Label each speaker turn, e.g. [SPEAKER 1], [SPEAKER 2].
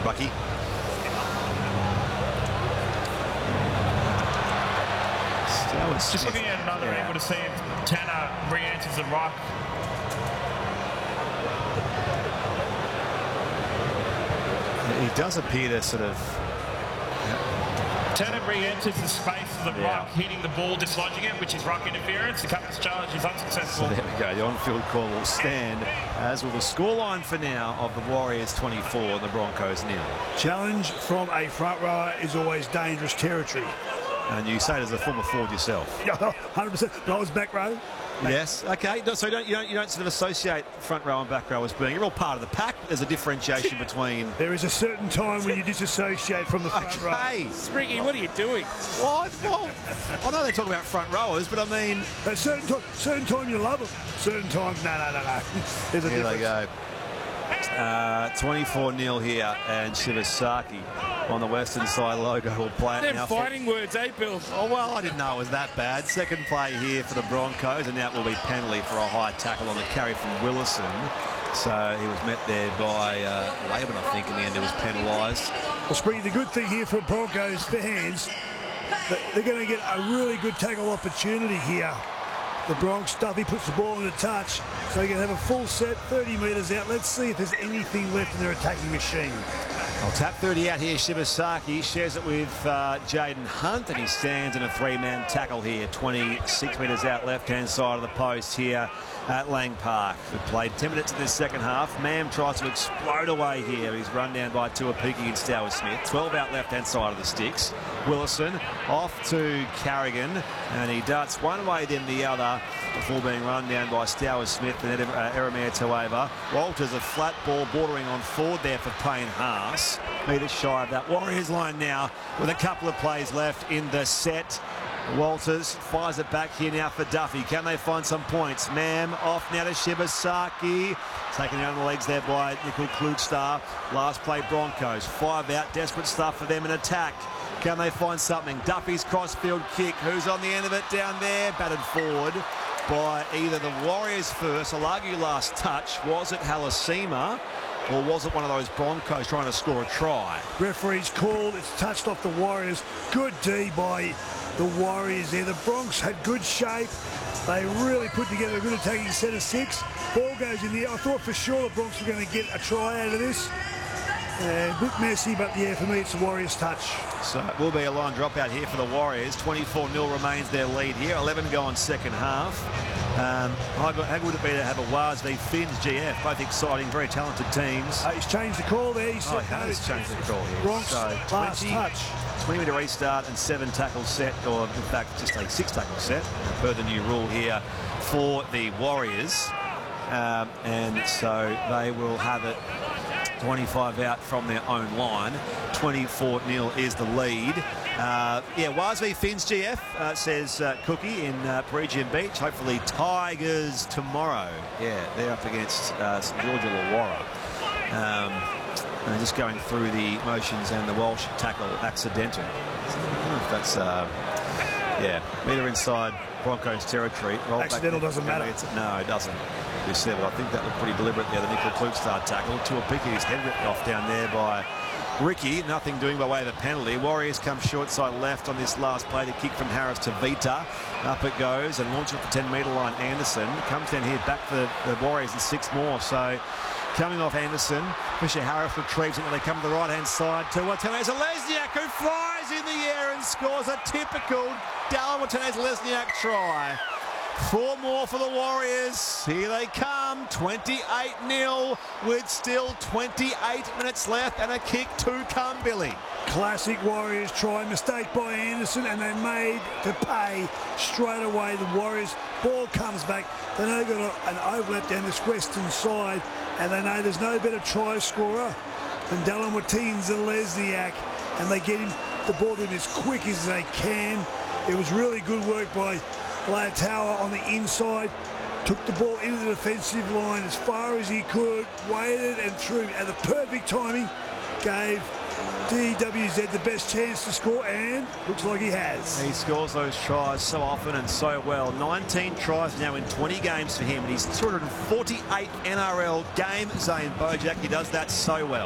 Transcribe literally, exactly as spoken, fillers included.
[SPEAKER 1] Bucky.
[SPEAKER 2] Just looking at another
[SPEAKER 1] yeah.
[SPEAKER 2] angle to see if Tanner re-enters the rock.
[SPEAKER 1] He does appear to sort of...
[SPEAKER 2] Tanner re-enters the space of the
[SPEAKER 1] Yeah.
[SPEAKER 2] rock, hitting the ball, dislodging it, which is rock interference. The captain's charge is unsuccessful.
[SPEAKER 1] So there we go. The on-field call will stand, as will the scoreline for now of the Warriors twenty-four and the Broncos nil.
[SPEAKER 3] Challenge from a front rower is always dangerous territory.
[SPEAKER 1] And you say it as a former forward yourself.
[SPEAKER 3] Yeah, one hundred percent. But I was back row.
[SPEAKER 1] Yes. Okay. No, so you don't, you don't you don't sort of associate front row and back row as being, you're all part of the pack. There's a differentiation between.
[SPEAKER 3] There is a certain time when you disassociate from the front row.
[SPEAKER 1] Okay.
[SPEAKER 4] Springy, what are you doing?
[SPEAKER 1] What? Well, I know they talk about front rowers, but I mean.
[SPEAKER 3] At a certain time, certain time you love them. Certain times, no, no, no, no. There's a
[SPEAKER 1] Here
[SPEAKER 3] difference.
[SPEAKER 1] they go. Uh, twenty-four nil here, and Shibasaki on the western side logo will play it
[SPEAKER 4] Them
[SPEAKER 1] now.
[SPEAKER 4] fighting words, eh, Bill?
[SPEAKER 1] Oh, well, I didn't know it was that bad. Second play here for the Broncos, and that will be penalty for a high tackle on the carry from Willison. So he was met there by uh, Laban, I think, in the end. It was penalised.
[SPEAKER 3] Well, Springy, the good thing here for Broncos fans, that they're going to get a really good tackle opportunity here. The Bronx Duffy puts the ball in a touch, so you can have a full set, thirty metres out. Let's see if there's anything left in their attacking machine.
[SPEAKER 1] Well, tap thirty out here, Shibasaki shares it with uh, Jaden Hunt, and he stands in a three-man tackle here, twenty-six metres out left-hand side of the post here at Lang Park. We've played ten minutes in this second half. Mam tries to explode away here. He's run down by Tuapiki and Stowers Smith. twelve out left-hand side of the sticks. Willison off to Carrigan, and he darts one way then the other before being run down by Stowers Smith and uh, Eremia Tueva. Walters a flat ball bordering on forward there for Payne Haas. Metres shy of that Warriors line now with a couple of plays left in the set. Walters fires it back here now for Duffy. Can they find some points? Mam off now to Shibasaki. Taken out on the legs there by Nickel Klugstar. Last play Broncos. Five out. Desperate stuff for them in attack. Can they find something? Duffy's crossfield kick. Who's on the end of it down there? Batted forward by either the Warriors first. I'll argue last touch. Was it Halasima? Or was it one of those Broncos trying to score a try?
[SPEAKER 3] Referee's called. It's touched off the Warriors. Good D by the Warriors there. The Bronx had good shape. They really put together a good attacking set of six. Ball goes in the air. I thought for sure the Bronx were going to get a try out of this. And a bit messy, but yeah, for me it's the Warriors' touch.
[SPEAKER 1] So it will be a line dropout here for the Warriors. twenty-four nil remains their lead here. eleven go on second half. Um, how good would it be to have a Waz v Finns G F? Both exciting, very talented teams.
[SPEAKER 3] Uh, he's changed the call there. He said
[SPEAKER 1] Oh, he has
[SPEAKER 3] no,
[SPEAKER 1] changed the call here.
[SPEAKER 3] Bronx
[SPEAKER 1] So
[SPEAKER 3] last
[SPEAKER 1] twenty,
[SPEAKER 3] touch.
[SPEAKER 1] twenty metre restart and seven tackle set, or in fact just a six tackle set, per the new rule here for the Warriors. Um, and so they will have it twenty-five out from their own line. twenty-four nil is the lead. Uh, yeah, Waz v Finns G F, uh, says uh, Cookie in uh, Peregian Beach. Hopefully Tigers tomorrow. Yeah, they're up against uh, St George Illawarra. Um, and just going through the motions and the Walsh tackle accidental. I don't know if that's, uh, yeah, metre inside Broncos territory. Roll
[SPEAKER 3] Accidental
[SPEAKER 1] back.
[SPEAKER 3] doesn't matter.
[SPEAKER 1] It's, no, it doesn't. We said, but I think that looked pretty deliberate there. The Nickel Klugstar tackle. Tuapiki, his head ripped off down there by Ricky. Nothing doing by way of a penalty. Warriors come short side left on this last play. The kick from Harris to Vita. Up it goes and launches the ten metre line. Anderson comes down here back for the Warriors and six more. So coming off Anderson, Fisher Harris retrieves it when they come to the right hand side to Watene Lesniak, who flies in the air and scores a typical Dallin Watene-Lesniak try. Four more for the Warriors. Here they come. twenty-eight nil with still twenty-eight minutes left and a kick to come, Billy.
[SPEAKER 3] Classic Warriors try. Mistake by Anderson, and they made to pay straight away. The Warriors ball comes back. They know they've got an overlap down this western side, and they know there's no better try scorer than Dallin Watene-Lesniak, and they get him the ball to him as quick as they can. It was really good work by Tower on the inside, took the ball into the defensive line as far as he could, waited and threw at the perfect timing, gave D W Z the best chance to score, and looks like he has.
[SPEAKER 1] He scores those tries so often and so well. nineteen tries now in twenty games for him, and he's two hundred forty-eight N R L game. Zane Bojack, he does that so well.